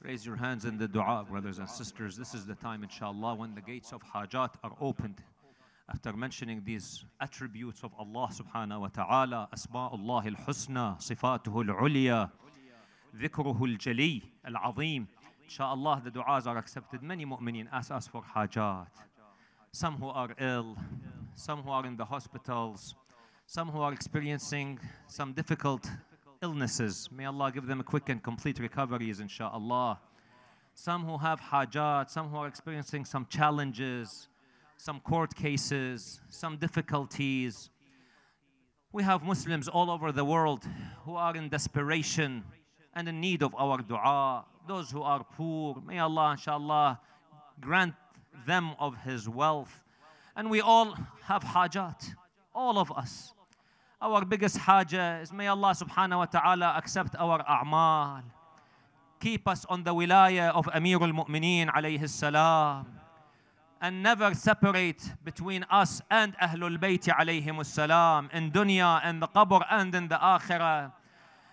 Raise your hands in the dua, brothers and sisters. This is the time, inshallah, when the gates of hajat are opened. After mentioning these attributes of Allah subhanahu wa ta'ala, Asma'ullah al-Husna, Sifatuhu al-Ulya, Dhikruhu al-Jali, al-Azim. Inshallah, the du'as are accepted. Many mu'mineen ask us for hajat. Some who are ill, some who are in the hospitals, some who are experiencing some difficult illnesses. May Allah give them a quick and complete recoveries, inshallah. Some who have hajat, some who are experiencing some challenges, some court cases, some difficulties. We have Muslims all over the world who are in desperation and in need of our dua. Those who are poor, may Allah, inshallah, grant them of His wealth. And we all have hajat, all of us. Our biggest haja is may Allah subhanahu wa ta'ala accept our a'mal. Keep us on the wilayah of Amir al-Mu'mineen alayhi salam. And never separate between us and Ahlul Bayt alayhim salam in dunya and the qabr and in the akhirah.